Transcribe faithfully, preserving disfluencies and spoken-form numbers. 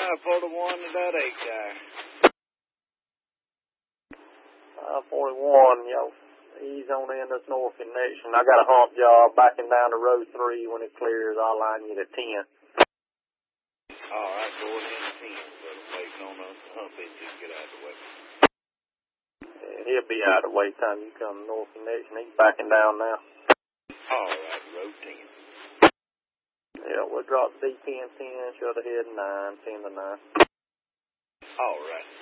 five forty-one to that eight guy. five forty-one, yo. He's on in this north connection. I got a hump job backing down to row three. When it clears, I'll line you to ten. All right, going in to ten. So waiting on the hump engine to get out of the way. Yeah, he'll be out of the way time you come to north connection. He's backing down now. All right, row ten. Yeah, we'll drop D ten ten, shut ahead nine, ten to nine. All right.